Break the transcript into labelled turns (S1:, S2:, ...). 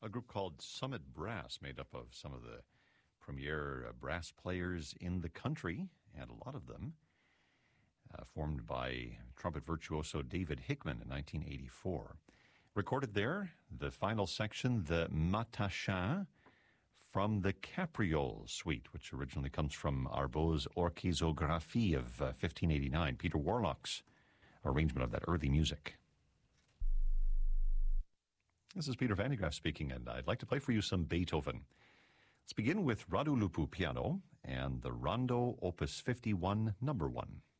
S1: a group called Summit Brass, made up of some of the premier brass players in the country, and a lot of them, formed by trumpet virtuoso David Hickman in 1984. Recorded there, the final section, the Matachin, from the Capriole Suite, which originally comes from Arbaux's Orchésographie of 1589, Peter Warlock's arrangement of that early music. This is Peter Van de Graaff speaking, and I'd like to play for you some Beethoven. Let's begin with Radu Lupu piano and the Rondo Opus 51, number 1.